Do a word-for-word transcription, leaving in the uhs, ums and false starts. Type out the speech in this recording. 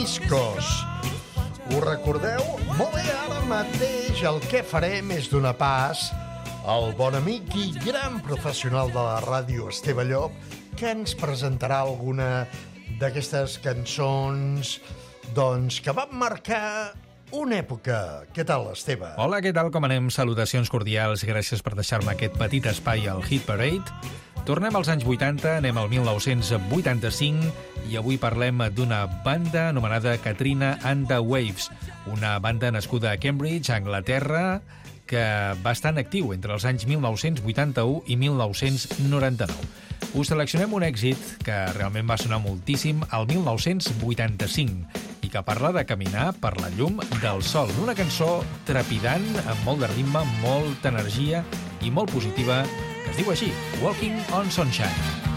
discos. Ho recordeu? Molt bé, ara mateix el que farem és donar pas al bon amic i gran professional de la ràdio, Esteve Llop, que ens presentarà alguna d'aquestes cançons doncs, que van marcar una època. Què tal, Esteve? Hola, què tal? Com anem? Salutacions cordials. Gràcies per deixar-me aquest petit espai al Hit Parade. Tornem als anys vuitanta, anem al mil nou-cents vuitanta-cinc i avui parlem d'una banda anomenada Katrina and the Waves, una banda nascuda a Cambridge, a Anglaterra, que va estar en actiu entre els anys mil nou-cents vuitanta-u i mil nou-cents noranta-nou. Us seleccionem un èxit que realment va sonar moltíssim al mil nou-cents vuitanta-cinc i que parla de caminar per la llum del sol. Una cançó trepidant, amb molt de ritme, molta energia i molt positiva, que es diu així, Walking on Sunshine.